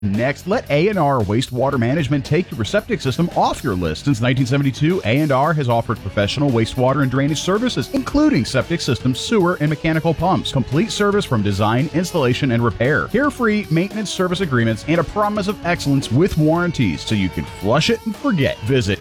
Next, let A&R Wastewater Management take your septic system off your list. Since 1972, A&R has offered professional wastewater and drainage services, including septic systems, sewer, and mechanical pumps. Complete service from design, installation, and repair. Carefree maintenance service agreements and a promise of excellence with warranties, so you can flush it and forget. Visit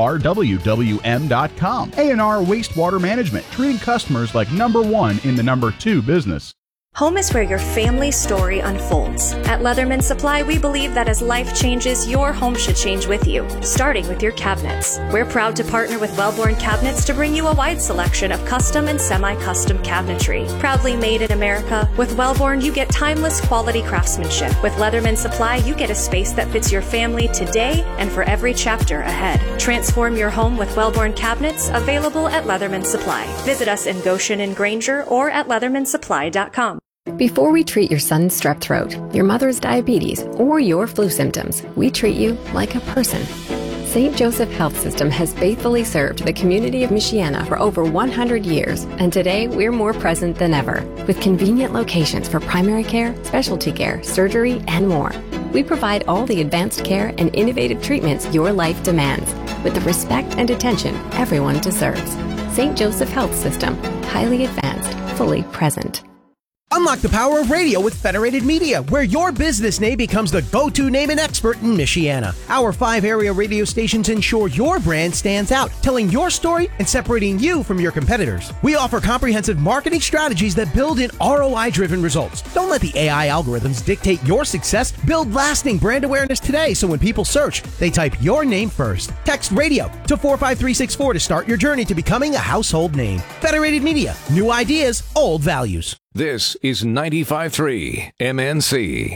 arwwm.com. A&R Wastewater Management, treating customers like number one in the number two business. Home is where your family story unfolds. At Leatherman Supply, we believe that as life changes, your home should change with you, starting with your cabinets. We're proud to partner with Wellborn Cabinets to bring you a wide selection of custom and semi-custom cabinetry. Proudly made in America, with Wellborn, you get timeless quality craftsmanship. With Leatherman Supply, you get a space that fits your family today and for every chapter ahead. Transform your home with Wellborn Cabinets, available at Leatherman Supply. Visit us in Goshen and Granger or at leathermansupply.com. Before we treat your son's strep throat, your mother's diabetes, or your flu symptoms, we treat you like a person. St. Joseph Health System has faithfully served the community of Michiana for over 100 years, and today we're more present than ever, with convenient locations for primary care, specialty care, surgery, and more. We provide all the advanced care and innovative treatments your life demands, with the respect and attention everyone deserves. St. Joseph Health System, highly advanced, fully present. Unlock the power of radio with Federated Media, where your business name becomes the go-to name and expert in Michiana. Our 5 area radio stations ensure your brand stands out, telling your story and separating you from your competitors. We offer comprehensive marketing strategies that build in ROI-driven results. Don't let the AI algorithms dictate your success. Build lasting brand awareness today, so when people search, they type your name first. Text radio to 45364 to start your journey to becoming a household name. Federated Media, new ideas, old values. This is 95.3 MNC.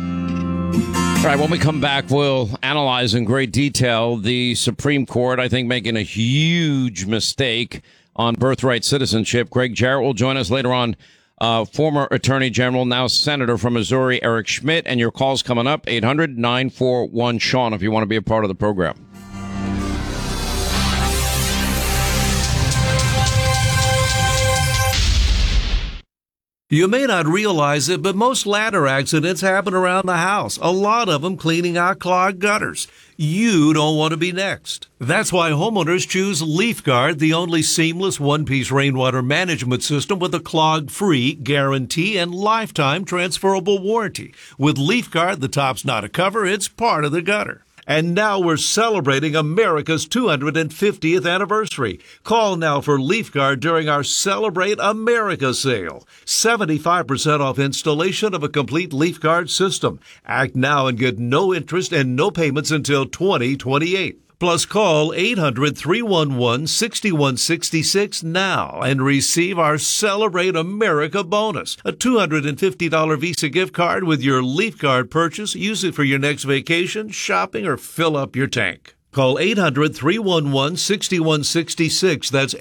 All right, when we come back, we'll analyze in great detail the Supreme Court, I think, making a huge mistake on birthright citizenship. Greg Jarrett will join us later on. Former Attorney General, now Senator from Missouri, Eric Schmitt. And your call's coming up, 800-941-SEAN, if you want to be a part of the program. You may not realize it, but most ladder accidents happen around the house. A lot of them cleaning out clogged gutters. You don't want to be next. That's why homeowners choose LeafGuard, the only seamless one-piece rainwater management system with a clog-free guarantee and lifetime transferable warranty. With LeafGuard, the top's not a cover, it's part of the gutter. And now we're celebrating America's 250th anniversary. Call now for LeafGuard during our Celebrate America sale. 75% off installation of a complete LeafGuard system. Act now and get no interest and no payments until 2028. Plus, call 800-311-6166 now and receive our Celebrate America bonus, a $250 Visa gift card with your LeafGuard purchase. Use it for your next vacation, shopping, or fill up your tank. Call 800-311-6166. That's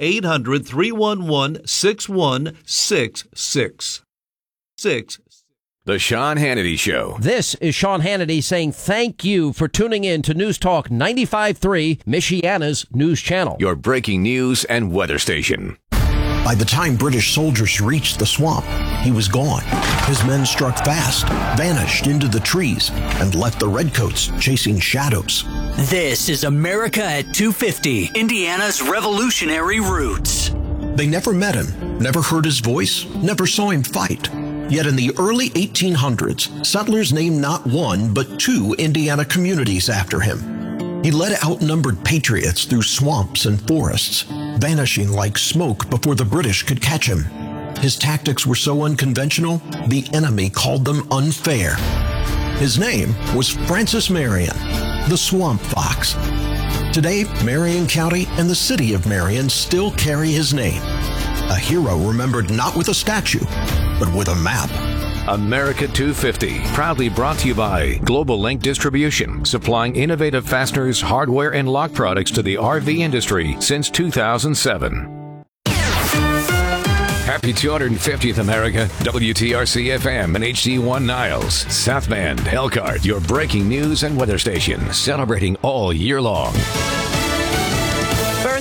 800-311-6166. The Sean Hannity Show. This is Sean Hannity saying thank you for tuning in to News Talk 95.3, Michiana's news channel. Your breaking news and weather station. By the time British soldiers reached the swamp, he was gone. His men struck fast, vanished into the trees, and left the redcoats chasing shadows. This is America at 250, Indiana's revolutionary roots. They never met him, never heard his voice, never saw him fight. Yet in the early 1800s, settlers named not one, but 2 Indiana communities after him. He led outnumbered patriots through swamps and forests, vanishing like smoke before the British could catch him. His tactics were so unconventional, the enemy called them unfair. His name was Francis Marion, the Swamp Fox. Today, Marion County and the city of Marion still carry his name. A hero remembered not with a statue, but with a map. America 250, proudly brought to you by Global Link Distribution, supplying innovative fasteners, hardware, and lock products to the RV industry since 2007. Happy 250th, America. WTRC FM and HD1 Niles, South Bend, Elkhart, your breaking news and weather station, celebrating all year long.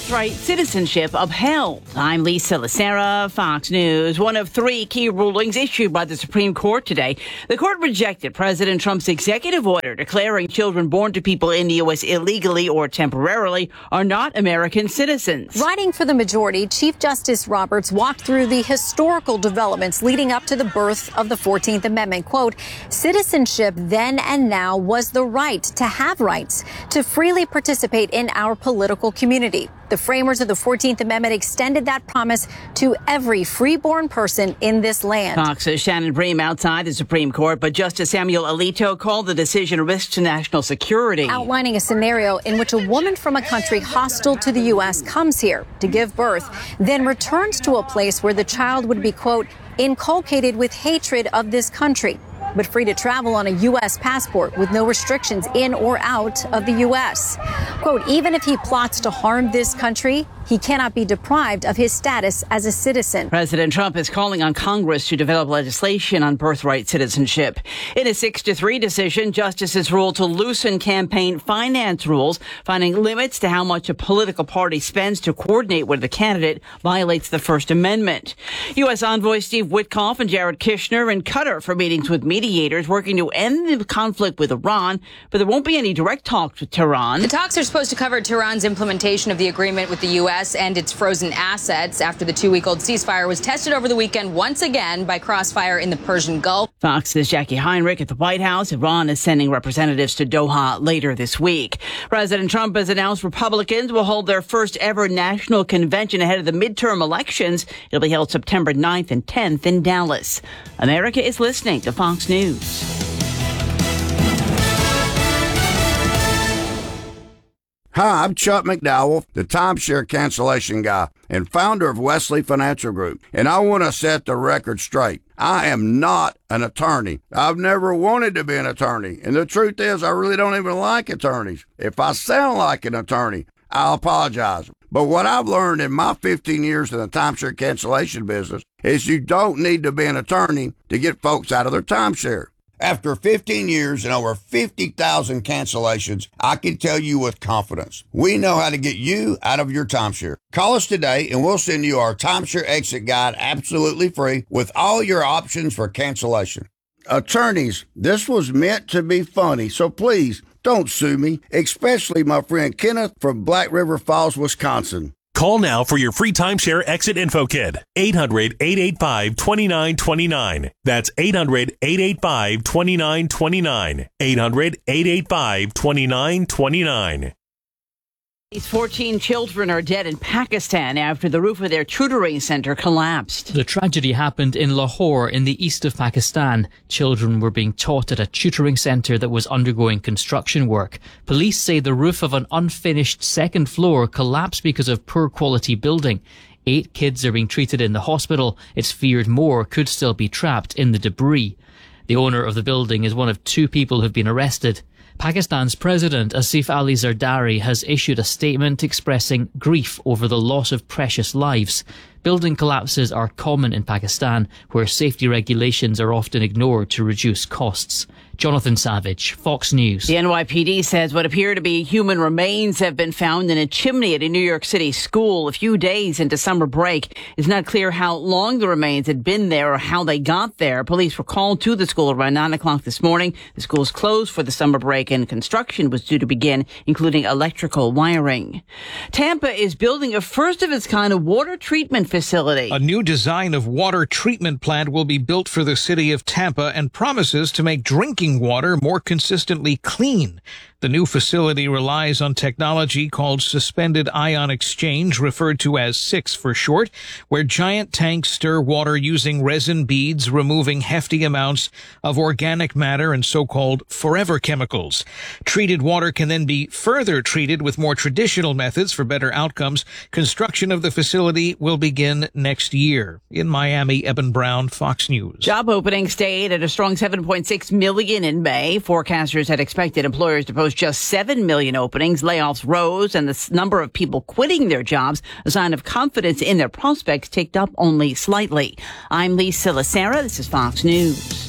birthright citizenship upheld. I'm Lisa Lacera, Fox News. One of three key rulings issued by the Supreme Court today. The court rejected President Trump's executive order declaring children born to people in the U.S. illegally or temporarily are not American citizens. Writing for the majority, Chief Justice Roberts walked through the historical developments leading up to the birth of the 14th Amendment. Quote, citizenship then and now was the right to have rights, to freely participate in our political community. The framers of the 14th Amendment extended that promise to every freeborn person in this land. Fox's Shannon Bream outside the Supreme Court, but Justice Samuel Alito called the decision a risk to national security. Outlining a scenario in which a woman from a country hostile to the U.S. comes here to give birth, then returns to a place where the child would be, quote, inculcated with hatred of this country, but free to travel on a U.S. passport with no restrictions in or out of the U.S. Quote, even if he plots to harm this country, he cannot be deprived of his status as a citizen. President Trump is calling on Congress to develop legislation on birthright citizenship. In a 6-3 decision, justices ruled to loosen campaign finance rules, finding limits to how much a political party spends to coordinate whether the candidate violates the First Amendment. U.S. Envoy Steve Witkoff and Jared Kushner in Qatar for meetings with mediators working to end the conflict with Iran, but there won't be any direct talks with Tehran. The talks are supposed to cover Tehran's implementation of the agreement with the U.S. and its frozen assets after the 2-week-old ceasefire was tested over the weekend once again by crossfire in the Persian Gulf. Fox's Jackie Heinrich at the White House. Iran is sending representatives to Doha later this week. President Trump has announced Republicans will hold their first ever national convention ahead of the midterm elections. It'll be held September 9th and 10th in Dallas. America is listening to Fox News. Hi, I'm Chuck McDowell, the timeshare cancellation guy and founder of Wesley Financial Group, and I want to set the record straight. I am not an attorney. I've never wanted to be an attorney, and the truth is I really don't even like attorneys. If I sound like an attorney, I'll apologize. But what I've learned in my 15 years in the timeshare cancellation business is you don't need to be an attorney to get folks out of their timeshare. After 15 years and over 50,000 cancellations, I can tell you with confidence, we know how to get you out of your timeshare. Call us today and we'll send you our timeshare exit guide absolutely free with all your options for cancellation. Attorneys, this was meant to be funny, so please don't sue me, especially my friend Kenneth from Black River Falls, Wisconsin. Call now for your free timeshare exit info kit. 800-885-2929. That's 800-885-2929. 800-885-2929. These 14 children are dead in Pakistan after the roof of their tutoring center collapsed. The tragedy happened in Lahore in the east of Pakistan. Children were being taught at a tutoring center that was undergoing construction work. Police say the roof of an unfinished second floor collapsed because of poor quality building. 8 kids are being treated in the hospital. It's feared more could still be trapped in the debris. The owner of the building is one of 2 people who've been arrested. Pakistan's President Asif Ali Zardari has issued a statement expressing grief over the loss of precious lives. Building collapses are common in Pakistan, where safety regulations are often ignored to reduce costs. Jonathan Savage, Fox News. The NYPD says what appear to be human remains have been found in a chimney at a New York City school a few days into summer break. It's not clear how long the remains had been there or how they got there. Police were called to the school around 9 o'clock this morning. The school is closed for the summer break and construction was due to begin, including electrical wiring. Tampa is building a first-of-its-kind water treatment facility. A new design of water treatment plant will be built for the city of Tampa and promises to make drinking water more consistently clean. The new facility relies on technology called suspended ion exchange, referred to as SIX for short, where giant tanks stir water using resin beads, removing hefty amounts of organic matter and so-called forever chemicals. Treated water can then be further treated with more traditional methods for better outcomes. Construction of the facility will begin next year. In Miami, Eben Brown, Fox News. Job openings stayed at a strong 7.6 million in May. Forecasters had expected employers to post just 7 million openings. Layoffs rose and the number of people quitting their jobs, a sign of confidence in their prospects, ticked up only slightly. I'm Lisa Lacera. This is Fox News.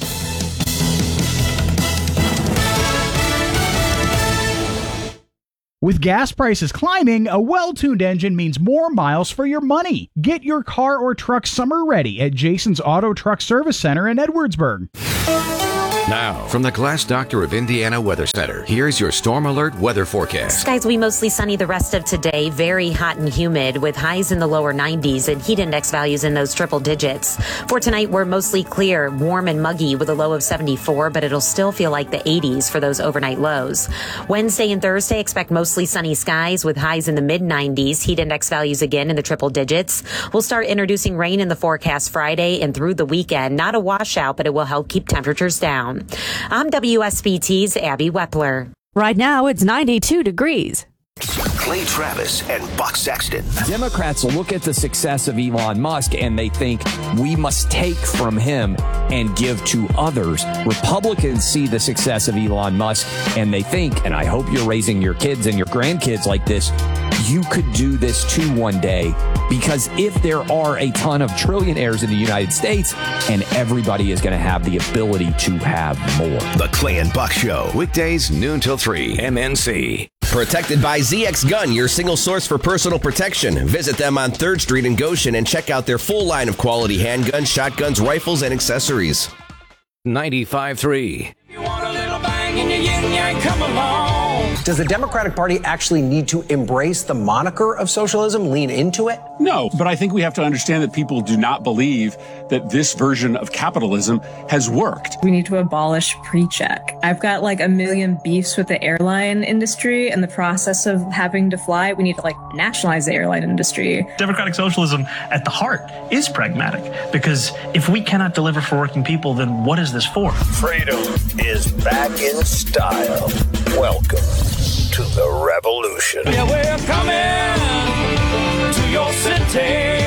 With gas prices climbing, a well-tuned engine means more miles for your money. Get your car or truck summer ready at Jason's Auto Truck Service Center in Edwardsburg. Now, from the Glass Doctor of Indiana Weather Center, here's your Storm Alert weather forecast. Skies will be mostly sunny the rest of today, very hot and humid with highs in the lower 90s and heat index values in those triple digits. For tonight, we're mostly clear, warm and muggy with a low of 74, but it'll still feel like the 80s for those overnight lows. Wednesday and Thursday, expect mostly sunny skies with highs in the mid-90s, heat index values again in the triple digits. We'll start introducing rain in the forecast Friday and through the weekend. Not a washout, but it will help keep temperatures down. I'm WSBT's Abby Wepler. Right now, it's 92 degrees. Clay Travis and Buck Sexton. Democrats look at the success of Elon Musk and they think we must take from him and give to others. Republicans see the success of Elon Musk and they think, and I hope you're raising your kids and your grandkids like this, you could do this too one day. Because if there are a ton of trillionaires in the United States, and everybody is going to have the ability to have more. The Clay and Buck Show. Weekdays, noon till 3, MNC. Protected by ZX Gun, your single source for personal protection. Visit them on 3rd Street in Goshen and check out their full line of quality handguns, shotguns, rifles, and accessories. 95.3. You want a little bang in your yin yang, come along. Does the Democratic Party actually need to embrace the moniker of socialism, lean into it? No, but I think we have to understand that people do not believe that this version of capitalism has worked. We need to abolish pre-check. I've got like a million beefs with the airline industry and the process of having to fly. We need to nationalize the airline industry. Democratic socialism at the heart is pragmatic, because if we cannot deliver for working people, then what is this for? Freedom is back in style. Welcome to the revolution. Yeah, we're coming to your city.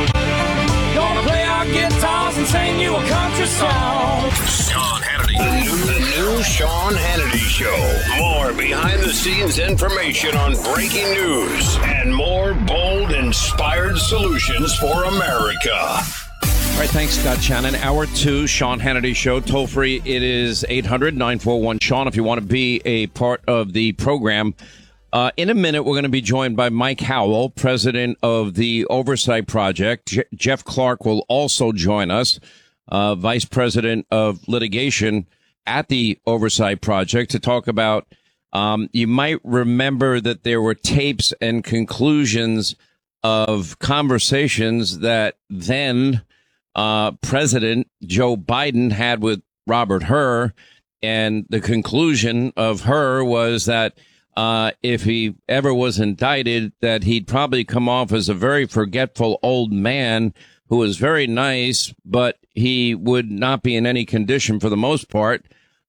Gonna play our guitars and sing you a country song. Sean Hannity. The new Sean Hannity Show. More behind-the-scenes information on breaking news and more bold, inspired solutions for America. All right, thanks, Scott Shannon. Hour 2, Sean Hannity Show. Toll free, it is 800-941-SEAN if you want to be a part of the program. In a minute, we're going to be joined by Mike Howell, president of the Oversight Project. Jeff Clark will also join us, vice president of litigation at the Oversight Project, to talk about, you might remember that there were tapes and conclusions of conversations that then President Joe Biden had with Robert Hur, and the conclusion of Hur was that if he ever was indicted, that he'd probably come off as a very forgetful old man who was very nice, but he would not be in any condition for the most part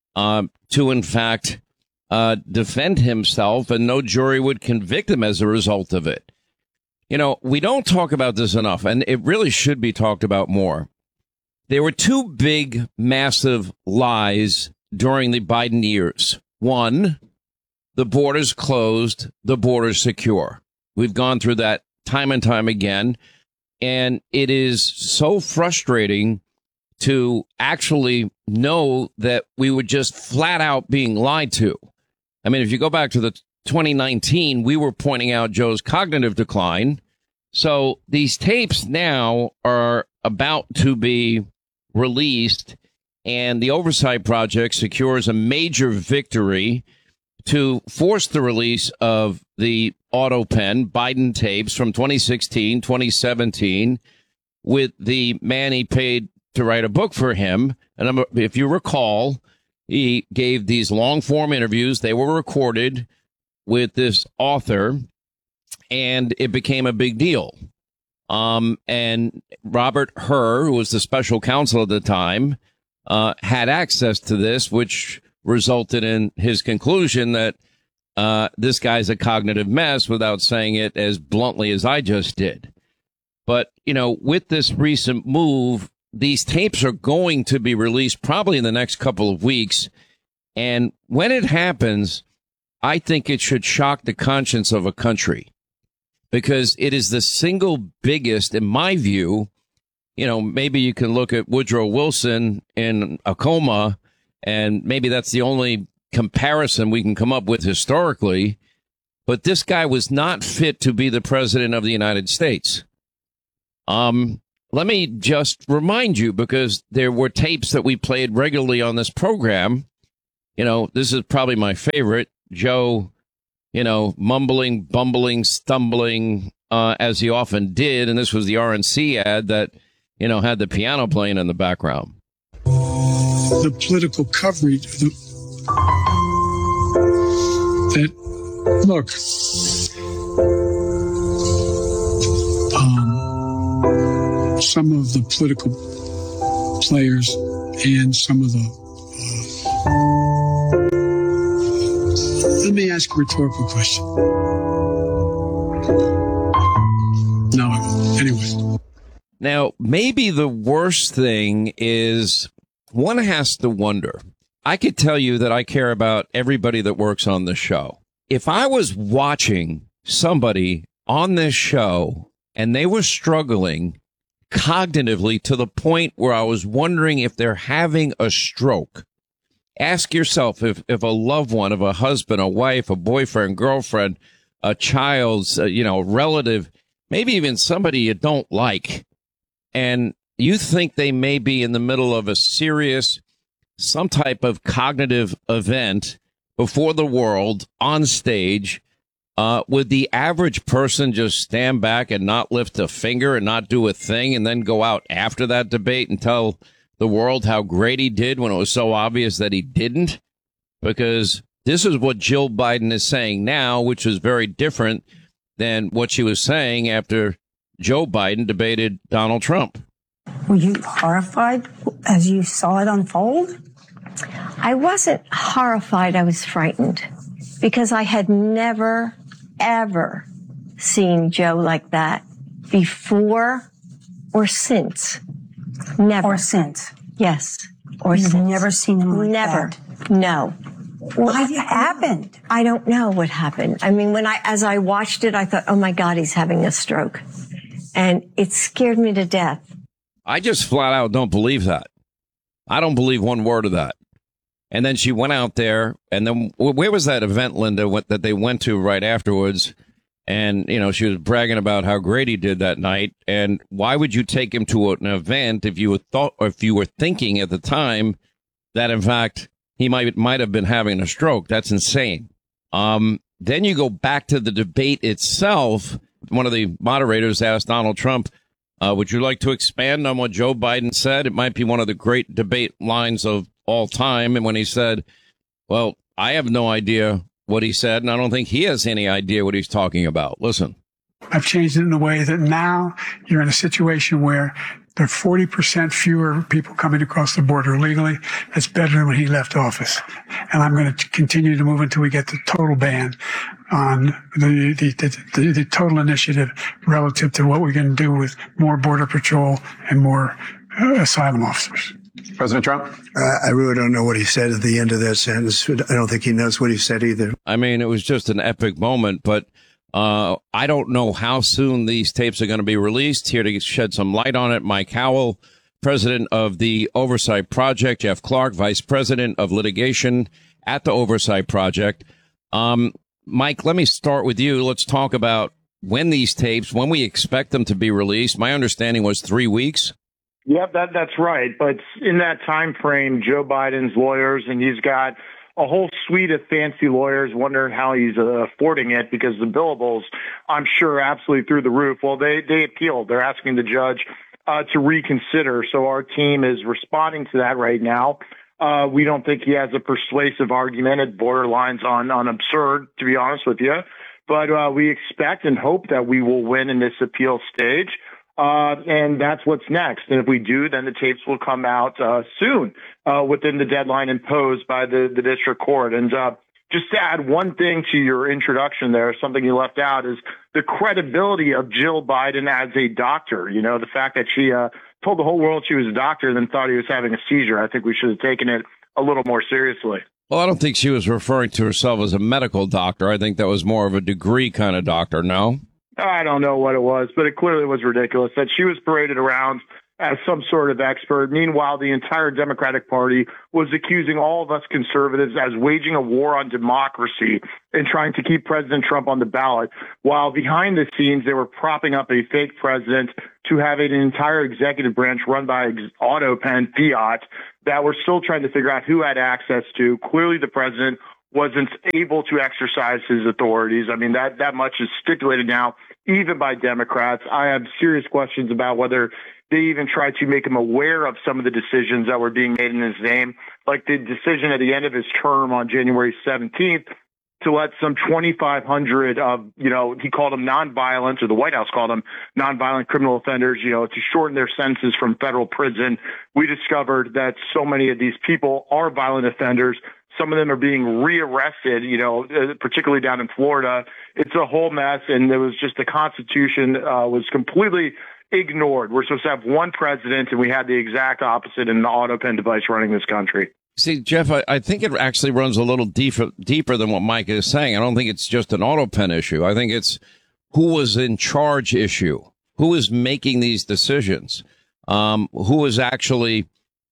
to, in fact, defend himself, and no jury would convict him as a result of it. You know, we don't talk about this enough, and it really should be talked about more. There were two big, massive lies during the Biden years. One, the border's closed, the border's secure. We've gone through that time and time again, and it is so frustrating to actually know that we were just flat out being lied to. I mean, if you go back to the 2019, we were pointing out Joe's cognitive decline. So these tapes now are about to be released, and the Oversight Project secures a major victory to force the release of the AutoPen Biden tapes from 2016, 2017, with the man he paid to write a book for him. And if you recall, he gave these long form interviews. They were recorded with this author, and it became a big deal. And Robert Hur, who was the special counsel at the time, had access to this, which resulted in his conclusion that this guy's a cognitive mess, without saying it as bluntly as I just did. But, you know, with this recent move, these tapes are going to be released probably in the next couple of weeks. And when it happens, I think it should shock the conscience of a country, because it is the single biggest, in my view. You know, maybe you can look at Woodrow Wilson in a coma, and maybe that's the only comparison we can come up with historically. but this guy was not fit to be the president of the United States. Let me just remind you, because there were tapes that we played regularly on this program. You know, this is probably my favorite. Joe, you know, mumbling, bumbling, stumbling, as he often did. And this was the RNC ad that, you know, had the piano playing in the background. The political coverage that, look, some of the political players and some of the let me ask a rhetorical question. No, I won't. Anyway. Now, maybe the worst thing is one has to wonder. I could tell you that I care about everybody that works on the show. If I was watching somebody on this show and they were struggling cognitively to the point where I was wondering if they're having a stroke, ask yourself if a loved one, of a husband, a wife, a boyfriend, girlfriend, a child's, relative, maybe even somebody you don't like, and you think they may be in the middle of a serious, some type of cognitive event before the world on stage, would the average person just stand back and not lift a finger and not do a thing and then go out after that debate and tell the world how great he did when it was so obvious that he didn't? Because this is what Jill Biden is saying now, which is very different than what she was saying after Joe Biden debated Donald Trump. Were you horrified as you saw it unfold? I wasn't horrified. I was frightened because I had never, ever seen Joe like that before or since. Never. Or since? Yes. Or You've since. never seen him like never. that? No. What happened? I don't know what happened. I mean, as I watched it, I thought, oh my God, he's having a stroke. And it scared me to death. I just flat out don't believe that. I don't believe one word of that. And then she went out there, and then where was that event, Linda, that they went to right afterwards? And, she was bragging about how great he did that night. And why would you take him to an event if you were thinking at the time that, in fact, he might have been having a stroke? That's insane. Then you go back to the debate itself. One of the moderators asked Donald Trump, would you like to expand on what Joe Biden said? It might be one of the great debate lines of all time. And when he said, well, I have no idea what he said, and I don't think he has any idea what he's talking about. Listen. I've changed it in a way that now you're in a situation where there are 40% fewer people coming across the border illegally. That's better than when he left office. And I'm going to continue to move until we get the total ban on the total initiative relative to what we're going to do with more border patrol and more asylum officers. President Trump? I really don't know what he said at the end of that sentence. I don't think he knows what he said either. I mean, it was just an epic moment, but I don't know how soon these tapes are going to be released. Here to shed some light on it, Mike Howell, president of the Oversight Project, Jeff Clark, vice president of litigation at the Oversight Project. Mike, let me start with you. Let's talk about when we expect them to be released. My understanding was 3 weeks. Yep, that's right. But in that time frame, Joe Biden's lawyers, and he's got a whole suite of fancy lawyers wondering how he's affording it because the billables, I'm sure, absolutely through the roof. Well, they appealed. They're asking the judge to reconsider. So our team is responding to that right now. We don't think he has a persuasive argument. It borderlines on absurd, to be honest with you. But we expect and hope that we will win in this appeal stage. And that's what's next. And if we do, then the tapes will come out soon within the deadline imposed by the district court. And just to add one thing to your introduction there, something you left out is the credibility of Jill Biden as a doctor. The fact that she told the whole world she was a doctor and then thought he was having a seizure. I think we should have taken it a little more seriously. Well, I don't think she was referring to herself as a medical doctor. I think that was more of a degree kind of doctor, no? I don't know what it was, but it clearly was ridiculous that she was paraded around as some sort of expert. Meanwhile, the entire Democratic Party was accusing all of us conservatives as waging a war on democracy and trying to keep President Trump on the ballot, while behind the scenes they were propping up a fake president to have an entire executive branch run by AutoPen Fiat that we're still trying to figure out who had access to. Clearly, the president wasn't able to exercise his authorities. I mean, that much is stipulated now, even by Democrats. I have serious questions about whether they even tried to make him aware of some of the decisions that were being made in his name, like the decision at the end of his term on January 17th to let some 2,500 of, he called them nonviolent, or the White House called them nonviolent criminal offenders, to shorten their sentences from federal prison. We discovered that so many of these people are violent offenders. Some of them are being rearrested, particularly down in Florida. It's a whole mess, and there was just the Constitution was completely ignored. We're supposed to have one president, and we had the exact opposite in the AutoPen device running this country. See, Jeff, I think it actually runs a little deeper than what Mike is saying. I don't think it's just an AutoPen issue. I think it's who was in charge issue, who is making these decisions, who is actually,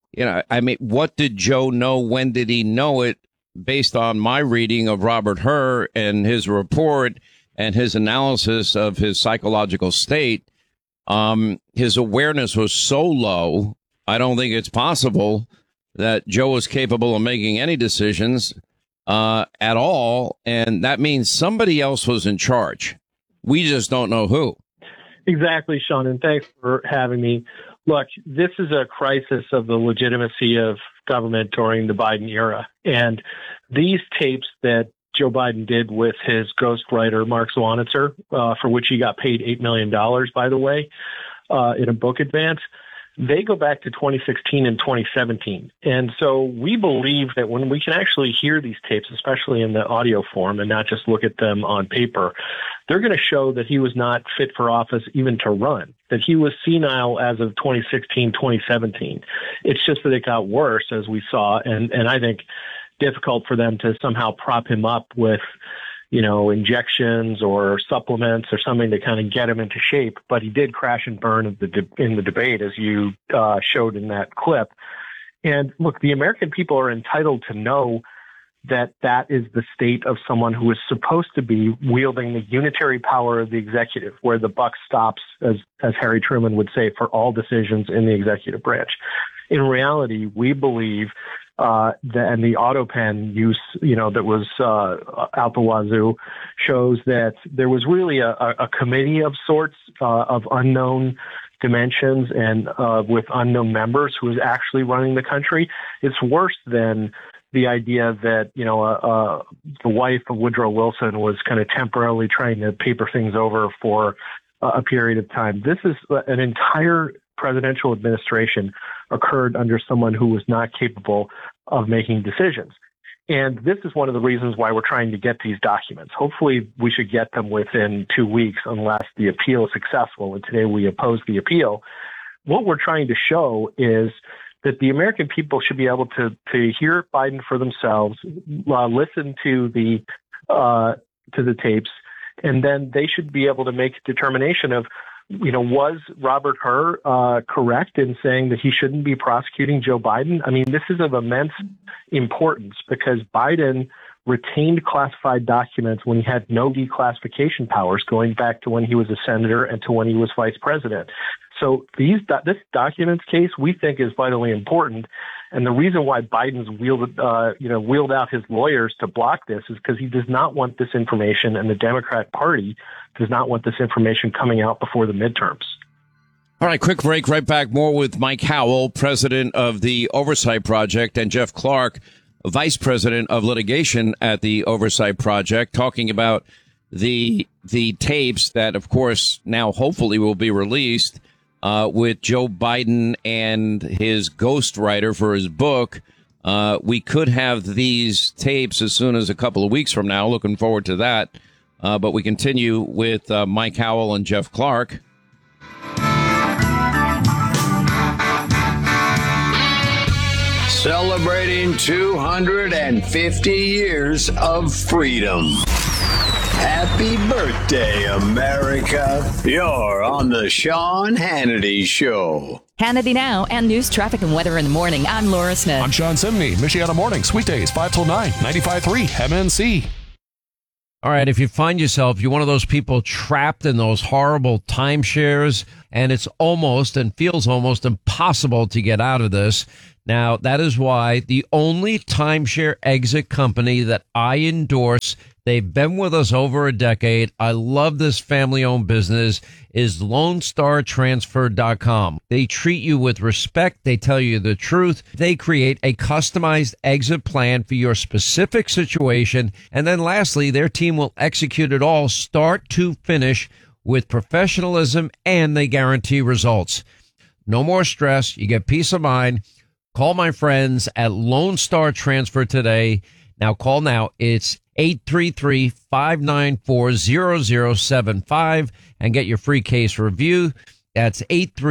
what did Joe know? When did he know it? Based on my reading of Robert Hur and his report and his analysis of his psychological state, his awareness was so low. I don't think it's possible that Joe was capable of making any decisions at all. And that means somebody else was in charge. We just don't know who. Exactly, Sean. And thanks for having me. Look, this is a crisis of the legitimacy of government during the Biden era. And these tapes that Joe Biden did with his ghostwriter, Mark Zwanitzer, for which he got paid $8 million, by the way, in a book advance, they go back to 2016 and 2017. And so we believe that when we can actually hear these tapes, especially in the audio form and not just look at them on paper, they're going to show that he was not fit for office even to run, that he was senile as of 2016, 2017. It's just that it got worse, as we saw, and I think difficult for them to somehow prop him up with, injections or supplements or something to kind of get him into shape. But he did crash and burn in the debate, as you showed in that clip. And look, the American people are entitled to know that that is the state of someone who is supposed to be wielding the unitary power of the executive, where the buck stops, as Harry Truman would say, for all decisions in the executive branch. In reality, we believe and the AutoPen use, that was out the wazoo, shows that there was really a committee of sorts of unknown dimensions and with unknown members who was actually running the country. It's worse than the idea that, the wife of Woodrow Wilson was kind of temporarily trying to paper things over for a period of time. This is an entire presidential administration occurred under someone who was not capable of making decisions. And this is one of the reasons why we're trying to get these documents. Hopefully we should get them within 2 weeks unless the appeal is successful. And today we oppose the appeal. What we're trying to show is that the American people should be able to hear Biden for themselves, listen to the tapes, and then they should be able to make a determination of, was Robert Hur correct in saying that he shouldn't be prosecuting Joe Biden? I mean, this is of immense importance because Biden retained classified documents when he had no declassification powers, going back to when he was a senator and to when he was vice president. So this documents case, we think, is vitally important. And the reason why Biden's wheeled out his lawyers to block this is because he does not want this information, and the Democrat Party does not want this information coming out before the midterms. All right, quick break. Right back. More with Mike Howell, president of the Oversight Project, and Jeff Clark, vice president of litigation at the Oversight Project, talking about the tapes that, of course, now hopefully will be released with Joe Biden and his ghostwriter for his book. We could have these tapes as soon as a couple of weeks from now. Looking forward to that. But we continue with Mike Howell and Jeff Clark. Celebrating 250 years of freedom. Happy birthday, America. You're on the Sean Hannity Show. Hannity Now and News, Traffic, and Weather in the Morning. I'm Laura Smith. I'm Sean Simney. Michiana Mornings, weekdays, 5 till 9, 95.3 MNC. All right, if you find yourself, you're one of those people trapped in those horrible timeshares, and it's almost and feels almost impossible to get out of this. Now, that is why the only timeshare exit company that I endorse, they've been with us over a decade, I love this family-owned business, is LoneStarTransfer.com. They treat you with respect. They tell you the truth. They create a customized exit plan for your specific situation. And then lastly, their team will execute it all start to finish with professionalism, and they guarantee results. No more stress. You get peace of mind. Call my friends at Lone Star Transfer today. Now call now. It's 833-594-0075 and get your free case review. That's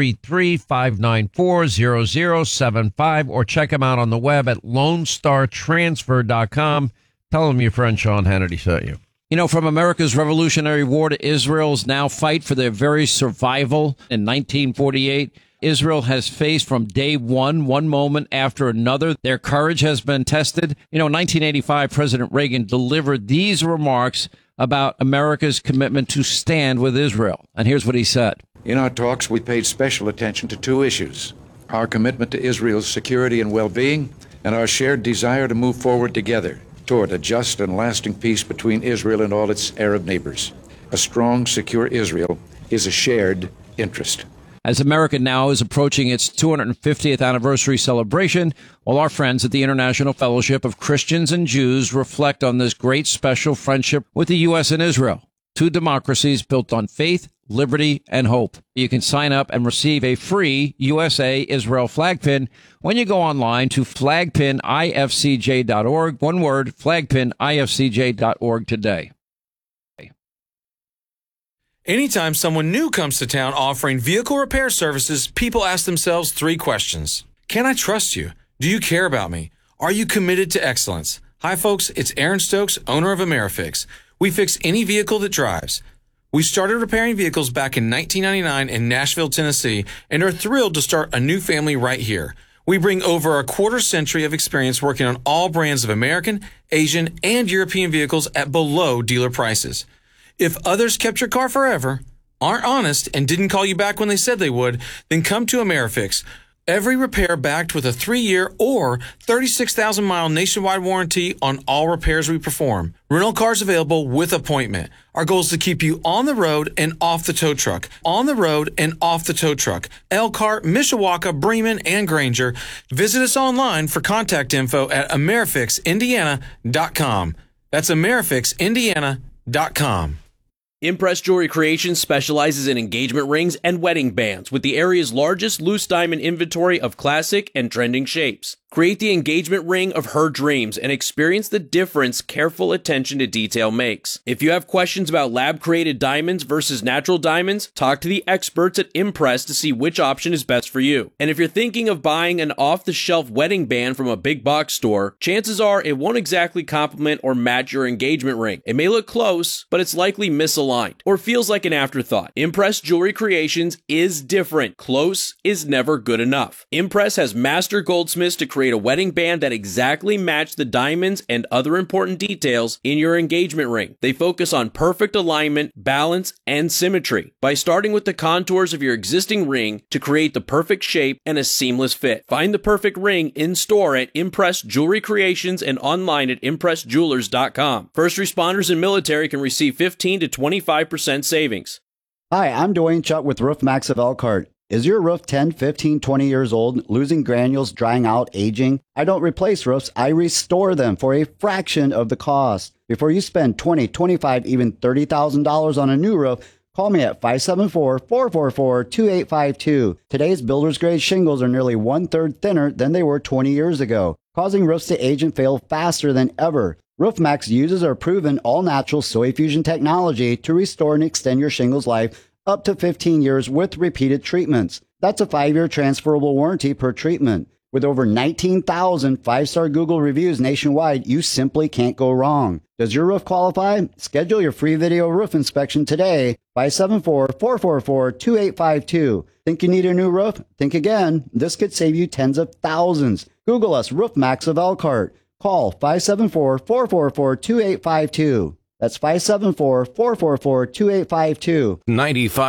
833-594-0075 or check them out on the web at LoneStarTransfer.com. Tell them your friend Sean Hannity sent you. You know, from America's Revolutionary War to Israel's now fight for their very survival in 1948, Israel has faced from day one moment after another. Their courage has been tested. You know, in 1985, President Reagan delivered these remarks about America's commitment to stand with Israel. And here's what he said. In our talks, we paid special attention to two issues: our commitment to Israel's security and well-being, and our shared desire to move forward together toward a just and lasting peace between Israel and all its Arab neighbors. A strong, secure Israel is a shared interest. As America now is approaching its 250th anniversary celebration, while our friends at the International Fellowship of Christians and Jews reflect on this great special friendship with the U.S. and Israel, two democracies built on faith, liberty, and hope. You can sign up and receive a free USA Israel flag pin when you go online to flagpinifcj.org. One word, flagpinifcj.org today. Anytime someone new comes to town offering vehicle repair services, people ask themselves three questions. Can I trust you? Do you care about me? Are you committed to excellence? Hi, folks. It's Aaron Stokes, owner of AmeriFix. We fix any vehicle that drives. We started repairing vehicles back in 1999 in Nashville, Tennessee, and are thrilled to start a new family right here. We bring over a quarter century of experience working on all brands of American, Asian, and European vehicles at below dealer prices. If others kept your car forever, aren't honest, and didn't call you back when they said they would, then come to AmeriFix. Every repair backed with a 3-year or 36,000-mile nationwide warranty on all repairs we perform. Rental cars available with appointment. Our goal is to keep you on the road and off the tow truck. On the road and off the tow truck. Elkhart, Mishawaka, Bremen, and Granger. Visit us online for contact info at AmeriFixIndiana.com. That's AmeriFixIndiana.com. Impress Jewelry Creations specializes in engagement rings and wedding bands with the area's largest loose diamond inventory of classic and trending shapes. Create the engagement ring of her dreams and experience the difference careful attention to detail makes. If you have questions about lab-created diamonds versus natural diamonds, talk to the experts at Impress to see which option is best for you. And if you're thinking of buying an off-the-shelf wedding band from a big box store, chances are it won't exactly complement or match your engagement ring. It may look close, but it's likely misaligned or feels like an afterthought. Impress Jewelry Creations is different. Close is never good enough. Impress has master goldsmiths to create a wedding band that exactly match the diamonds and other important details in your engagement ring. They focus on perfect alignment, balance, and symmetry by starting with the contours of your existing ring to create the perfect shape and a seamless fit. Find the perfect ring in store at Impress Jewelry Creations and online at ImpressJewelers.com. First responders and military can receive 15 to 25% savings. Hi, I'm Dwayne Chuck with RoofMax of Elkhart. Is your roof 10, 15, 20 years old, losing granules, drying out, aging? I don't replace roofs, I restore them for a fraction of the cost. Before you spend $20, $25, even $30,000 on a new roof, call me at 574-444-2852. Today's builder's grade shingles are nearly 1/3 thinner than they were 20 years ago, causing roofs to age and fail faster than ever. RoofMax uses our proven all-natural soil fusion technology to restore and extend your shingles life up to 15 years with repeated treatments. That's a 5-year transferable warranty per treatment. With over 19,000 five-star Google reviews nationwide, you simply can't go wrong. Does your roof qualify? Schedule your free video roof inspection today. 574-444-2852. Think you need a new roof? Think again. This could save you tens of thousands. Google us, Roof Max of Elkhart. Call 574-444-2852. That's 574-444-2852. 95